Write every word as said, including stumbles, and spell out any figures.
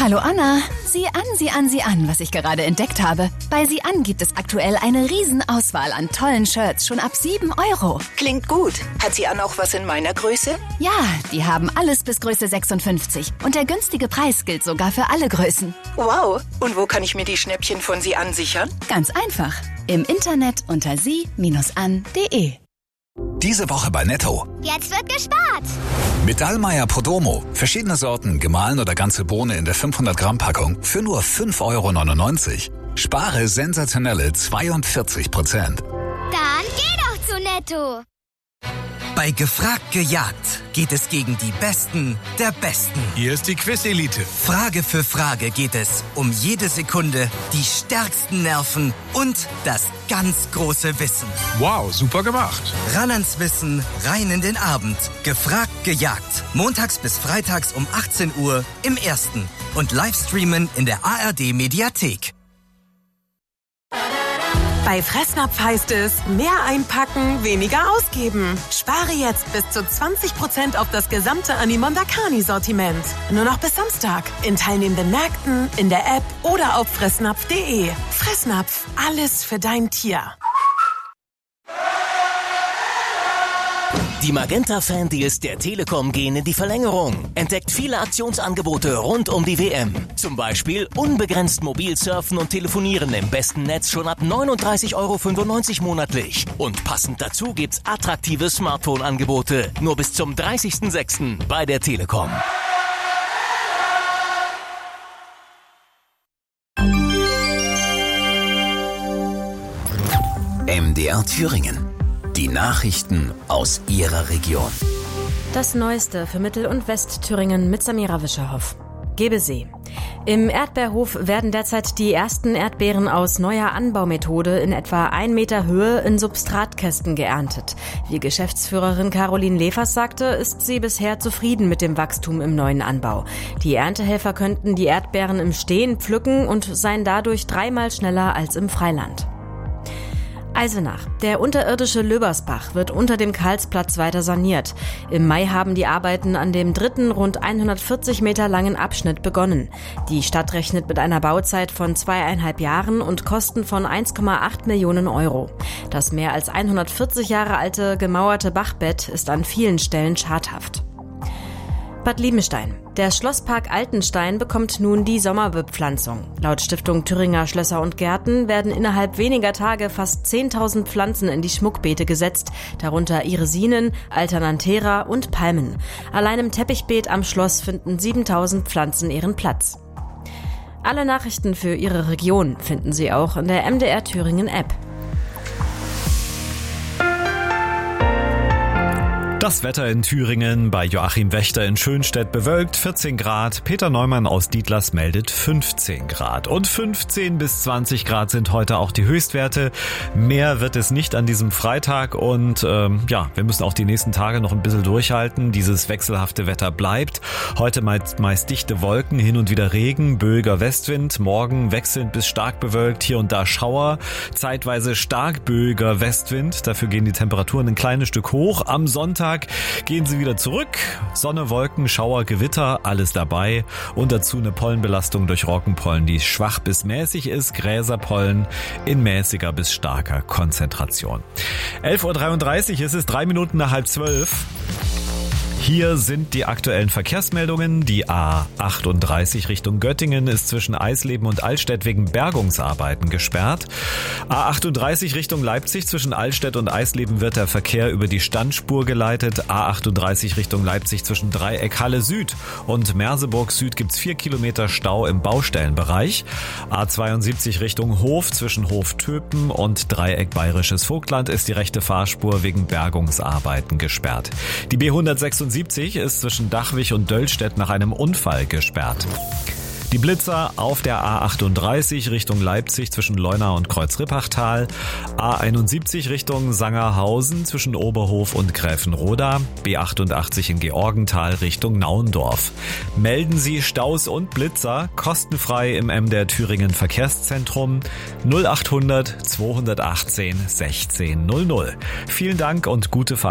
Hallo Anna, sieh an, sieh an, sieh an, was ich gerade entdeckt habe. Bei sieh an gibt es aktuell eine Riesenauswahl an tollen Shirts, schon ab sieben Euro. Klingt gut. Hat sie auch was in meiner Größe? Ja, die haben alles bis Größe sechsundfünfzig. Und der günstige Preis gilt sogar für alle Größen. Wow. Und wo kann ich mir die Schnäppchen von sie an sichern? Ganz einfach. Im Internet unter sie an punkt de. Diese Woche bei Netto. Jetzt wird gespart. Mit Dallmayr Podromo. Verschiedene Sorten, gemahlen oder ganze Bohne in der fünfhundert Gramm Packung für nur fünf Euro neunundneunzig. Spare sensationelle zweiundvierzig Prozent. Dann geh doch zu Netto. Bei Gefragt gejagt geht es gegen die Besten der Besten. Hier ist die Quiz-Elite. Frage für Frage geht es um jede Sekunde, die stärksten Nerven und das ganz große Wissen. Wow, super gemacht. Ran ans Wissen, rein in den Abend. Gefragt gejagt. Montags bis freitags um achtzehn Uhr im Ersten. Und Livestreamen in der A R D-Mediathek. Bei Fressnapf heißt es, mehr einpacken, weniger ausgeben. Spare jetzt bis zu zwanzig Prozent auf das gesamte Animonda Carni-Sortiment. Nur noch bis Samstag. In teilnehmenden Märkten, in der App oder auf fressnapf punkt de. Fressnapf, alles für dein Tier. Die Magenta-Fan-Deals der Telekom gehen in die Verlängerung. Entdeckt viele Aktionsangebote rund um die W M. Zum Beispiel unbegrenzt mobil surfen und telefonieren im besten Netz schon ab neununddreißig Euro fünfundneunzig monatlich. Und passend dazu gibt's attraktive Smartphone-Angebote. Nur bis zum dreißigsten sechsten bei der Telekom. M D R Thüringen. Die Nachrichten aus Ihrer Region. Das Neueste für Mittel- und Westthüringen mit Samira Wischerhoff. Gebesee. Im Erdbeerhof werden derzeit die ersten Erdbeeren aus neuer Anbaumethode in etwa ein Meter Höhe in Substratkästen geerntet. Wie Geschäftsführerin Caroline Levers sagte, ist sie bisher zufrieden mit dem Wachstum im neuen Anbau. Die Erntehelfer könnten die Erdbeeren im Stehen pflücken und seien dadurch dreimal schneller als im Freiland. Eisenach. Der unterirdische Löbersbach wird unter dem Karlsplatz weiter saniert. Im Mai haben die Arbeiten an dem dritten, rund hundertvierzig Meter langen Abschnitt begonnen. Die Stadt rechnet mit einer Bauzeit von zweieinhalb Jahren und Kosten von eins Komma acht Millionen Euro. Das mehr als hundertvierzig Jahre alte gemauerte Bachbett ist an vielen Stellen schadhaft. Bad Liebenstein. Der Schlosspark Altenstein bekommt nun die Sommerbepflanzung. Laut Stiftung Thüringer Schlösser und Gärten werden innerhalb weniger Tage fast zehntausend Pflanzen in die Schmuckbeete gesetzt, darunter Irisinen, Alternanthera und Palmen. Allein im Teppichbeet am Schloss finden siebentausend Pflanzen ihren Platz. Alle Nachrichten für Ihre Region finden Sie auch in der M D R Thüringen App. Das Wetter in Thüringen, bei Joachim Wächter in Schönstedt bewölkt vierzehn Grad, Peter Neumann aus Dietlas meldet fünfzehn Grad. Und fünfzehn bis zwanzig Grad sind heute auch die Höchstwerte. Mehr wird es nicht an diesem Freitag und ähm, ja, wir müssen auch die nächsten Tage noch ein bisschen durchhalten. Dieses wechselhafte Wetter bleibt. Heute meist, meist dichte Wolken, hin und wieder Regen, böiger Westwind, morgen wechselnd bis stark bewölkt, hier und da Schauer, zeitweise stark böiger Westwind. Dafür gehen die Temperaturen ein kleines Stück hoch. Am Sonntag gehen sie wieder zurück. Sonne, Wolken, Schauer, Gewitter, alles dabei. Und dazu eine Pollenbelastung durch Roggenpollen, die schwach bis mäßig ist. Gräserpollen in mäßiger bis starker Konzentration. elf Uhr dreiunddreißig, es ist drei Minuten nach halb zwölf. Hier sind die aktuellen Verkehrsmeldungen. Die A achtunddreißig Richtung Göttingen ist zwischen Eisleben und Altstedt wegen Bergungsarbeiten gesperrt. A achtunddreißig Richtung Leipzig zwischen Altstedt und Eisleben wird der Verkehr über die Standspur geleitet. A achtunddreißig Richtung Leipzig zwischen Dreieck Halle Süd und Merseburg Süd gibt's vier Kilometer Stau im Baustellenbereich. A zweiundsiebzig Richtung Hof zwischen Hof-Töpen und Dreieck Bayerisches Vogtland ist die rechte Fahrspur wegen Bergungsarbeiten gesperrt. Die B hundertsechsundsiebzig ist zwischen Dachwig und Döllstedt nach einem Unfall gesperrt. Die Blitzer auf der A achtunddreißig Richtung Leipzig zwischen Leuna und Kreuzrippachtal, A einundsiebzig Richtung Sangerhausen zwischen Oberhof und Gräfenroda, B achtundachtzig in Georgenthal Richtung Naundorf. Melden Sie Staus und Blitzer kostenfrei im M D R Thüringen Verkehrszentrum null achthundert zweihundertachtzehn sechzehn null null. Vielen Dank und gute Fahrt.